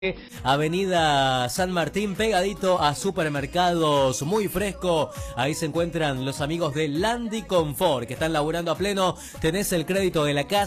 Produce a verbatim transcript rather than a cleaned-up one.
Avenida San Martín, pegadito a Supermercados Muy Fresco. Ahí se encuentran los amigos de Landi Confort, que están laburando a pleno. Tenés el crédito de la casa.